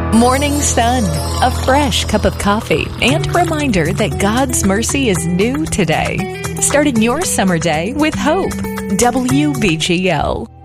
Morning Sun, a fresh cup of coffee, and a reminder that God's mercy is new today. Starting your summer day with hope. WBGL.